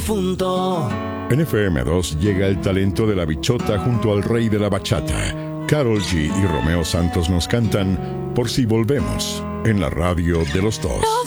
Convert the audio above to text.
difunto. En FM2 llega el talento de la bichota junto al rey de la bachata. Karol G y Romeo Santos nos cantan Por si volvemos, en la radio de los dos.